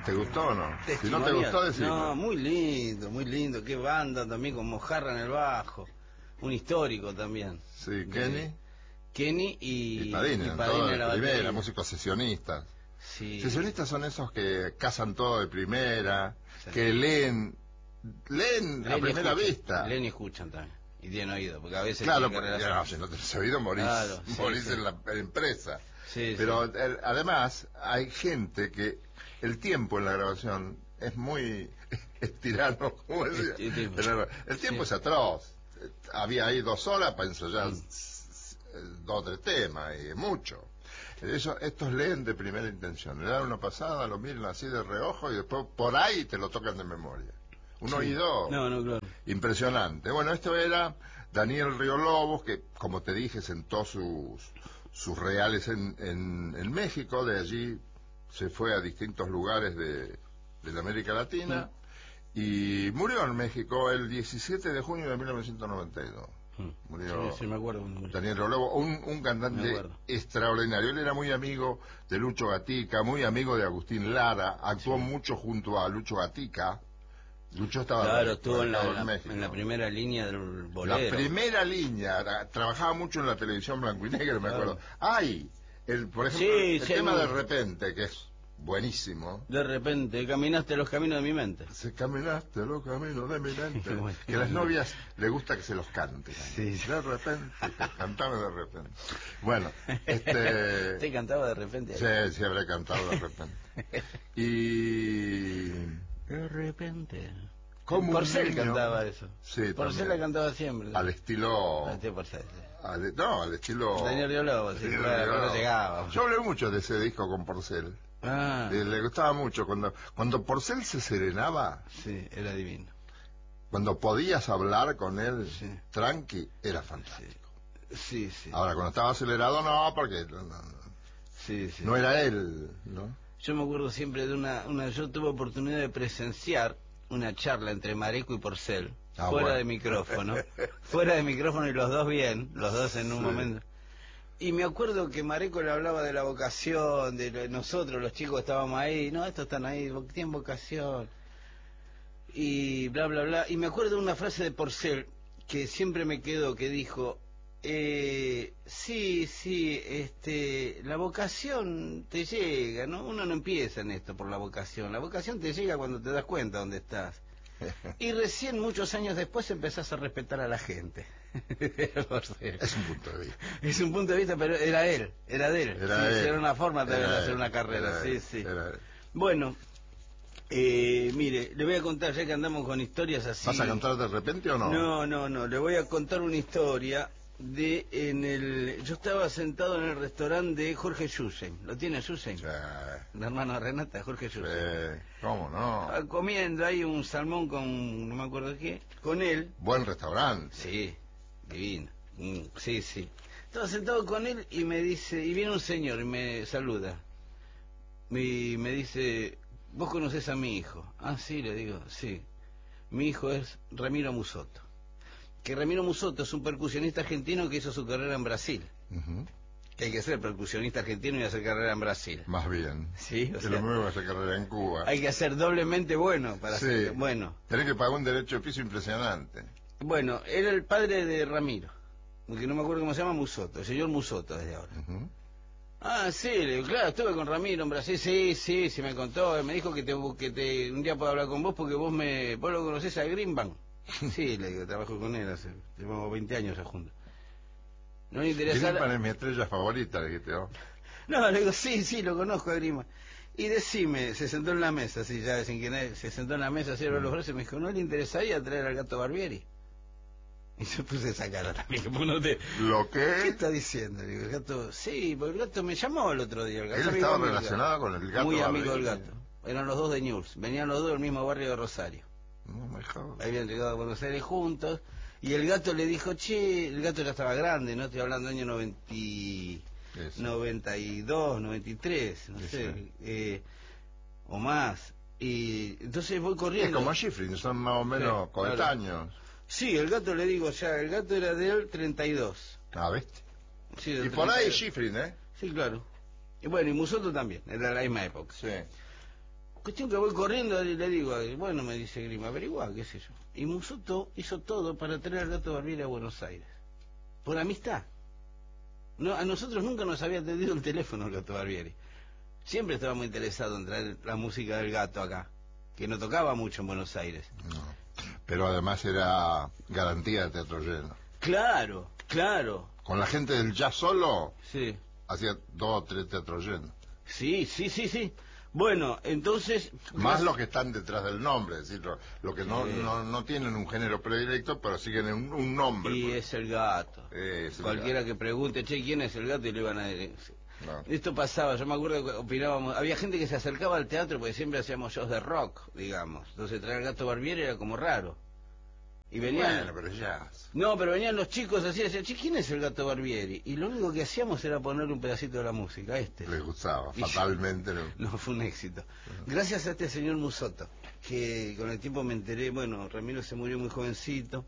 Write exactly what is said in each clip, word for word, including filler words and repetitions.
¿Te gustó o no? Si no te Testimonial. gustó, decime. No, muy lindo, muy lindo. Qué banda también con Mojarra en el bajo. Un histórico también. Sí, De- Kenny Kenny y, y Padina, y en Padina todo en la de primera, batería. músicos sesionistas. Sí. Sesionistas son esos que cazan todo de primera, Sí. que leen, leen a Leen y primera escuchan, vista. Leen y escuchan también. Y tienen oído, porque a veces Claro, tienen que porque, relacionar. no, si no tenés oído morís, Claro, sí, morís sí. en la empresa. Sí, Pero sí. el- además hay gente que el tiempo en la grabación es muy es tirano, como decía. Es- es- Pero el tiempo sí. es atroz. Había ahí dos horas para ensayar Mm. s- dos o tres temas, y es mucho. Eso, estos leen de primera intención, le dan una pasada, lo miran así de reojo y después por ahí te lo tocan de memoria. Un Sí. oído No, no, claro. impresionante. Bueno, esto era Daniel Río Lobos, que como te dije sentó sus, sus reales en, en, en México, de allí se fue a distintos lugares de, de la América Latina y murió en México el diecisiete de junio de mil novecientos noventa y dos. Mm. Murió Sí, sí, me acuerdo. cuando murió. Daniel Río Lobos, un, un Me cantante acuerdo. extraordinario. Él era muy amigo de Lucho Gatica, muy amigo de Agustín Lara, actuó Sí. mucho junto a Lucho Gatica. Lucho estaba Claro, ra- estuvo en la, radicado en, la, México. en la primera línea del bolero. La primera línea, tra- trabajaba mucho en la televisión blanco y negro, me Claro. acuerdo. Ay, el, por ejemplo, Sí, el sí, tema muy- de repente, que es buenísimo. De repente caminaste los caminos de mi mente. Se caminaste los caminos de mi mente. Bueno. Que a las novias le gusta que se los cante. Sí, sí. De repente, cantame de repente. Bueno, este... Te cantaba de repente. Sí, sí, habré cantado de repente. Y... De repente. Como un Porcel niño. cantaba eso. Sí, Porcel también. la cantaba siempre. Al estilo... Ah, tío Porcel, sí. al- no, al estilo... Daniel Río Lobos, sí, Daniel claro, Río cuando Lobos. llegaba. Yo hablé mucho de ese disco con Porcel. Ah, Le, le gustaba mucho. Cuando, cuando Porcel se serenaba, sí, era divino. cuando podías hablar con él Sí. tranqui, era fantástico. Sí, sí. Ahora, cuando estaba acelerado, no, porque no, no, Sí, sí. no era él, ¿no? Yo me acuerdo siempre de una, una... Yo tuve oportunidad de presenciar una charla entre Mareco y Porcel. Ah, fuera bueno. de micrófono. Fuera de micrófono y los dos bien. Los dos en un Sí. momento. Y me acuerdo que Mareco le hablaba de la vocación, de lo- nosotros los chicos estábamos ahí, no, estos están ahí, vo- tienen vocación, y bla, bla, bla. Y me acuerdo de una frase de Porcel que siempre me quedó, que dijo, eh, sí, sí, este, la vocación te llega, ¿no? Uno no empieza en esto por la vocación, la vocación te llega cuando te das cuenta dónde estás. Y recién, muchos años después, empezás a respetar a la gente. Porcel. Es un punto de vista. Es un punto de vista, pero era él, era de él. Era Sí, él. sí, era una forma también Era de hacer él, una carrera, era sí, él, sí. era él. Bueno, eh, mire, le voy a contar, ya que andamos con historias así... ¿Vas a cantar de repente o no? No, no, no, le voy a contar una historia de en el... Yo estaba sentado en el restaurante de Jorge Yusen, ¿lo tiene Yusen? Sí, El hermano de Renata, Jorge Yusen. sí, ¿cómo no? Estaba comiendo ahí un salmón con, no me acuerdo qué, con él. Buen restaurante. Sí, divino. Mm, sí, sí. Estaba sentado con él y me dice, y viene un señor y me saluda. Y me dice, ¿vos conocés a mi hijo? Ah, sí, le digo, sí. Mi hijo es Ramiro Musoto. Que Ramiro Musoto es un percusionista argentino que hizo su carrera en Brasil. Ujú. Que hay que ser percusionista argentino y hacer carrera en Brasil. Más bien. Sí, o Es sea, lo mismo que hacer carrera en Cuba. hay que ser doblemente bueno para Sí. hacer... Bueno, Tenés que pagar un derecho de piso impresionante. bueno, era el padre de Ramiro. Que no me acuerdo cómo se llama, Musoto, el señor Musoto desde ahora. Ujú. Ah, sí, le digo, claro, estuve con Ramiro en Brasil, sí, sí, sí me contó, me dijo que te, que te un día puedo hablar con vos porque vos me, vos lo conocés a Greenbank. Sí, le digo, trabajo con él hace, llevamos veinte años ya juntos. No le interesa... Greenpan es mi estrella favorita, le dijiste vos. No, le digo, sí, sí, lo conozco a Greenbank. Y decime, se sentó en la mesa, así ya sin que nadie, se sentó en la mesa, así abrió los brazos y me dijo, ¿no le interesaría traer al gato Barbieri? Y yo puse esa cara también, que no te... ¿Lo ¿Qué que? está diciendo? Le digo, el gato, sí, porque el gato me llamó el otro día. El gato Él amigo estaba amigo del relacionado con el gato Muy amigo Barbieri. del gato. Eran los dos de News. Venían los dos del mismo barrio de Rosario. No me jodas. Habían llegado a Buenos Aires juntos. Y el gato le dijo, che, el gato ya estaba grande, ¿no? Estoy hablando del año noventa, Eso. noventa y dos, noventa y tres, no Sí, sé, sí. eh, o más. Y entonces voy Es corriendo. como Schifrin, son más o menos Sí, coetáneos. Sí, el gato le digo ya, el gato era de él treinta y dos. Ah, ¿viste? Sí, del Y por ahí treinta y dos. Schifrin, ¿eh? Sí, claro. Y bueno, y Musoto también, era la misma época. Sí. Cuestión que voy corriendo y le digo, bueno, me dice Grima, averigua, qué sé yo. Y Musotto hizo todo para traer al Gato Barbieri a Buenos Aires. Por amistad. No, a nosotros nunca nos había atendido el teléfono el Gato Barbieri. Siempre estábamos interesados en traer la música del Gato acá, que no tocaba mucho en Buenos Aires. No. Pero además era garantía de teatro lleno. Claro, claro. Con la gente del jazz solo, Sí. hacía dos o tres teatros llenos. Sí, sí, sí, sí. Bueno, entonces... Más los que están detrás del nombre, es decir, lo, lo que no, Sí. no, no tienen un género predilecto, pero siguen un, un nombre. Y pues. es el Gato. Es el Cualquiera Gato. que pregunte, che, ¿quién es el Gato? Y le van a decir... No. Esto pasaba, yo me acuerdo que opinábamos, había gente que se acercaba al teatro porque siempre hacíamos shows de rock, digamos. Entonces traer al Gato Barbieri era como raro. Y venían... Bueno, pero jazz. No, pero venían los chicos así, decían, che, ¿quién es el Gato Barbieri? Y lo único que hacíamos era ponerle un pedacito de la música, este. Les gustaba, Y- fatalmente. No. No, fue un éxito. Gracias a este señor Musotto, que con el tiempo me enteré, bueno, Ramiro se murió muy jovencito,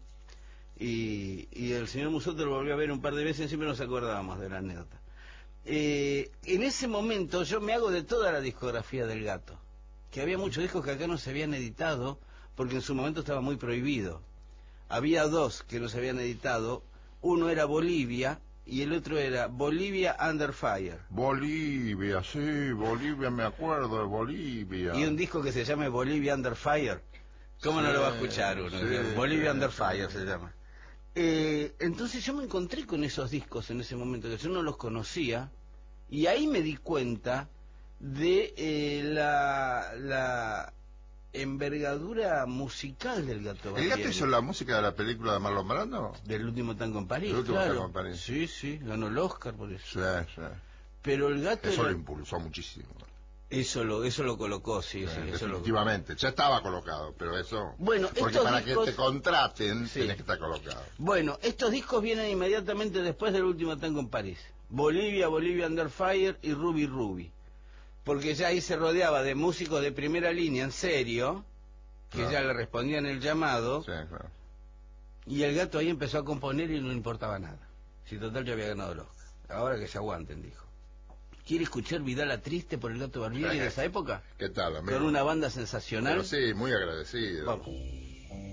y, y el señor Musotto lo volvió a ver un par de veces y siempre nos acordábamos de la anécdota. Eh, en ese momento yo me hago de toda la discografía del Gato, que había muchos discos que acá no se habían editado, porque en su momento estaba muy prohibido. Había dos que no se habían editado, uno era Bolivia, y el otro era Bolivia Under Fire. Bolivia, sí, Bolivia, me acuerdo de Bolivia. Y un disco que se llama Bolivia Under Fire. ¿Cómo Sí, no lo va a escuchar uno? sí, Bolivia sí, Under sí. Fire se llama. Eh, entonces yo me encontré con esos discos en ese momento, que yo no los conocía, y ahí me di cuenta de eh, la, la envergadura musical del Gato ¿El Barbieri. Gato hizo la música de la película de Marlon Brando? Del último tango en París, El último claro. tango en París. Sí, sí, ganó el Oscar por eso. Sí, sí. Pero el Gato Eso era- lo impulsó muchísimo. eso lo eso lo colocó, sí, Eh, sí, eso lo... definitivamente. Ya estaba colocado, pero eso... Bueno, porque estos para discos- que te contraten, Sí. tenés que estar colocado. Bueno, estos discos vienen inmediatamente después del último tango en París. Bolivia, Bolivia Under Fire y Ruby Ruby. Porque ya ahí se rodeaba de músicos de primera línea, en serio, que Claro. ya le respondían el llamado, Sí, claro. y el Gato ahí empezó a componer y no importaba nada. Si total ya había ganado el Oscar. Ahora que se aguanten, dijo. ¿Quiere escuchar Vidala Triste por el Gato Barbieri de esa época? ¿Qué tal, amigo? Con una banda sensacional. Pero sí, muy agradecido. Vamos.